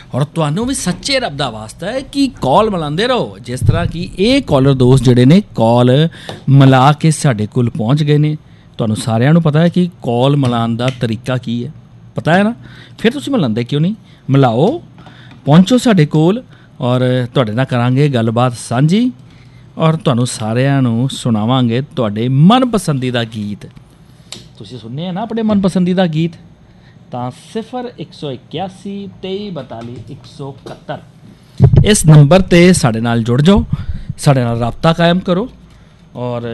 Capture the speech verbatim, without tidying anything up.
ਔਰ ਤੁਹਾਨੂੰ ਵੀ ਸੱਚੇ ਰੱਬ ਦਾ ਵਾਸਤਾ ਹੈ ਕਿ ਕਾਲ ਮਿਲਾਉਂਦੇ ਰਹੋ। ਜਿਸ ਤਰ੍ਹਾਂ ਕਿ ਇਹ ਕਾਲਰ ਦੋਸਤ ਜਿਹੜੇ ਨੇ ਕਾਲ ਮਿਲਾ ਕੇ ਸਾਡੇ ਕੋਲ ਪਹੁੰਚ ਗਏ ਨੇ। ਤੁਹਾਨੂੰ ਸਾਰਿਆਂ ਨੂੰ ਪਤਾ ਹੈ ਕਿ ਕਾਲ ਮਿਲਾਉਣ ਦਾ ਤਰੀਕਾ ਕੀ ਹੈ, ਪਤਾ ਹੈ ਨਾ? ਫਿਰ ਤੁਸੀਂ ਮਿਲਾਉਂਦੇ ਕਿਉਂ ਨਹੀਂ? ਮਿਲਾਓ, ਪਹੁੰਚੋ ਸਾਡੇ ਕੋਲ ਔਰ ਤੁਹਾਡੇ ਨਾਲ ਕਰਾਂਗੇ ਗੱਲਬਾਤ ਸਾਂਝੀ ਔਰ ਤੁਹਾਨੂੰ ਸਾਰਿਆਂ ਨੂੰ ਸੁਣਾਵਾਂਗੇ ਤੁਹਾਡੇ ਮਨਪਸੰਦੀਦਾ ਗੀਤ। ਤੁਸੀਂ ਸੁਣਨੇ ਆ ਨਾ ਆਪਣੇ ਮਨਪਸੰਦੀਦਾ ਗੀਤ? ਤਾਂ ਸਿਫਰ ਇੱਕ ਸੌ ਇਕਿਆਸੀ ਤੇਈ ਬਤਾਲੀ ਇੱਕ ਸੌ ਇਕਹੱਤਰ ਇਸ ਨੰਬਰ 'ਤੇ ਸਾਡੇ ਨਾਲ ਜੁੜ ਜਾਓ, ਸਾਡੇ ਨਾਲ ਰਾਬਤਾ ਕਾਇਮ ਕਰੋ ਔਰ